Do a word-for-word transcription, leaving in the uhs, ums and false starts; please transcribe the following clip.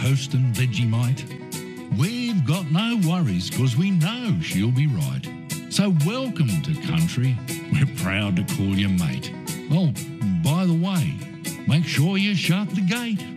toast and Vegemite. We've got no worries 'cause we know she'll be right. So welcome to country, we're proud to call you mate. Oh, by the way, make sure you shut the gate.